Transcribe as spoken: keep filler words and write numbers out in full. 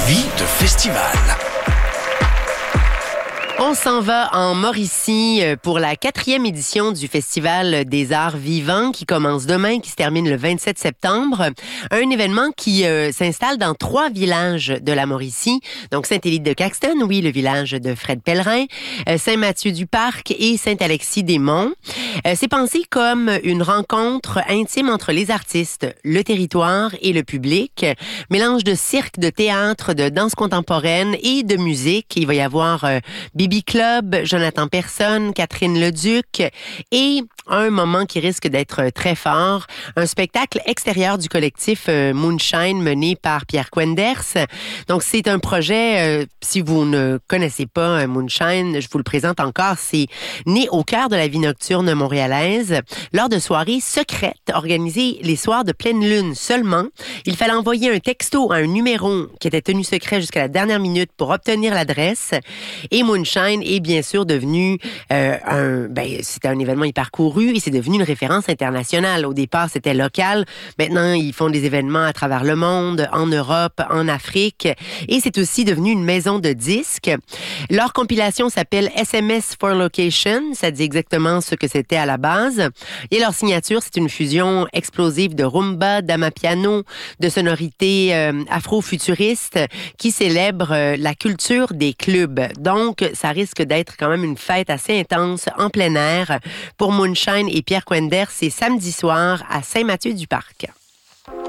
Vie de festival. On s'en va en Mauricie pour la quatrième édition du Festival des Arts Vivants qui commence demain, qui se termine le vingt-sept septembre. Un événement qui euh, s'installe dans trois villages de la Mauricie. Donc Saint-Élyde-de-Caxton, oui, le village de Fred Pellerin, euh, Saint-Mathieu-du-Parc et Saint-Alexis-des-Monts. Euh, c'est pensé comme une rencontre intime entre les artistes, le territoire et le public. Mélange de cirque, de théâtre, de danse contemporaine et de musique. Il va y avoir euh, Bibi Club, Jonathan Persson, Catherine Leduc et un moment qui risque d'être très fort, un spectacle extérieur du collectif euh, Moonshine mené par Pierre Quenders. Donc c'est un projet, euh, si vous ne connaissez pas euh, Moonshine, je vous le présente encore, c'est né au cœur de la vie nocturne montréalaise lors de soirées secrètes organisées les soirs de pleine lune seulement. Il fallait envoyer un texto à un numéro qui était tenu secret jusqu'à la dernière minute pour obtenir l'adresse et Moonshine est bien sûr devenu euh, un, ben, c'était un événement hyper couru et c'est devenu une référence internationale. Au départ, c'était local. Maintenant, ils font des événements à travers le monde, en Europe, en Afrique. Et c'est aussi devenu une maison de disques. Leur compilation s'appelle S M S for Location. Ça dit exactement ce que c'était à la base. Et leur signature, c'est une fusion explosive de rumba, d'amapiano, de sonorités euh, afro-futuristes qui célèbre euh, la culture des clubs. Donc, ça risque d'être quand même une fête assez intense en plein air pour Moonshine et Pierre Quenders. C'est samedi soir à Saint-Mathieu-du-Parc.